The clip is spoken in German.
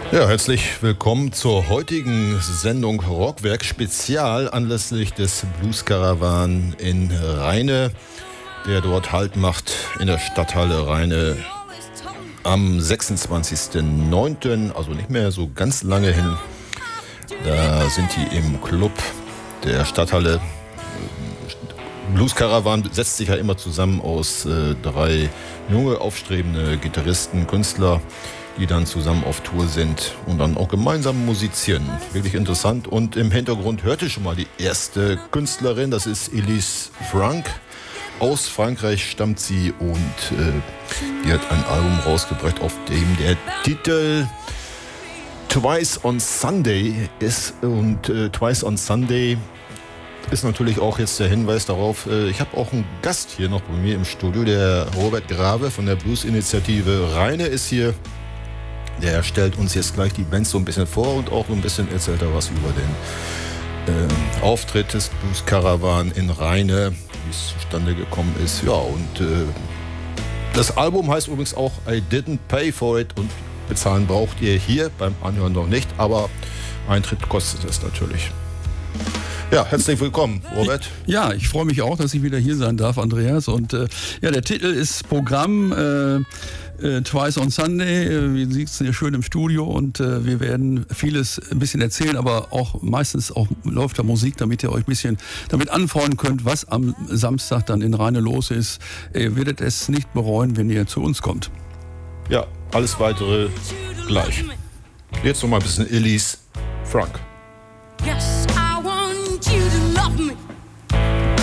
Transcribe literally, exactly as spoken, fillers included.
Ja, herzlich willkommen zur heutigen Sendung Rockwerk Spezial anlässlich des Blues Caravan in Rheine, der dort Halt macht in der Stadthalle Rheine am sechsundzwanzigsten neunten, also nicht mehr so ganz lange hin. Da sind die im Club der Stadthalle. Blues Caravan setzt sich ja immer zusammen aus äh, drei junge, aufstrebende Gitarristen, Künstler, die dann zusammen auf Tour sind und dann auch gemeinsam musizieren. Wirklich interessant. Und im Hintergrund hörte schon mal die erste Künstlerin, das ist Elise Frank. Aus Frankreich stammt sie und äh, die hat ein Album rausgebracht, auf dem der Titel Twice on Sunday ist. Und äh, Twice on Sunday ist natürlich auch jetzt der Hinweis darauf, äh, ich habe auch einen Gast hier noch bei mir im Studio, der Robert Grave von der Blues-Initiative Rheine ist hier. Der stellt uns jetzt gleich die Band so ein bisschen vor und auch ein bisschen erzählt er was über den äh, Auftritt des Blues Caravan in Rheine, wie es zustande gekommen ist. Ja, und äh, das Album heißt übrigens auch I Didn't Pay For It und bezahlen braucht ihr hier beim Anhören noch nicht, aber Eintritt kostet es natürlich. Ja, herzlich willkommen, Robert. Ja, ich freue mich auch, dass ich wieder hier sein darf, Andreas. Und äh, ja, der Titel ist Programm äh, äh, Twice on Sunday. Äh, wir sitzen hier schön im Studio und äh, wir werden vieles ein bisschen erzählen, aber auch meistens auch läuft da Musik, damit ihr euch ein bisschen damit anfreunden könnt, was am Samstag dann in Rheine los ist. Ihr werdet es nicht bereuen, wenn ihr zu uns kommt. Ja, alles weitere gleich. Jetzt noch mal ein bisschen Elise Frank. Yes.